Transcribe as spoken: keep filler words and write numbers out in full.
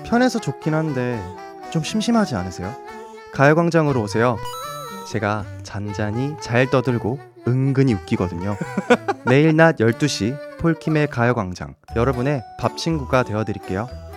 편해서 좋긴 한데 좀 심심하지 않으세요? 가요광장으로 오세요. 제가 잔잔히 잘 떠들고 은근히 웃기거든요. 매일 낮 열두 시 폴킴의 가요광장, 여러분의 밥 친구가 되어드릴게요.